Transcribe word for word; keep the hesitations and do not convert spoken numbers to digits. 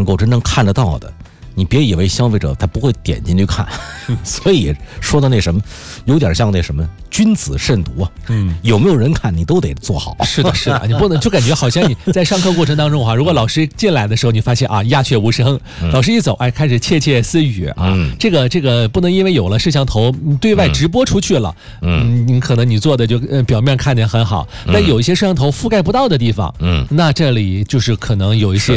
购真正看得到的，你别以为消费者他不会点进去看，所以说的那什么，有点像那什么君子慎独啊。嗯，有没有人看你都得做好。 是的，是的，你不能就感觉好像你在上课过程当中哈，如果老师进来的时候你发现啊鸦雀无声，嗯、老师一走哎开始窃窃私语啊，嗯、这个这个不能因为有了摄像头对外直播出去了，嗯，你可能你做的就呃表面看见很好，但有一些摄像头覆盖不到的地方，嗯，那这里就是可能有一些。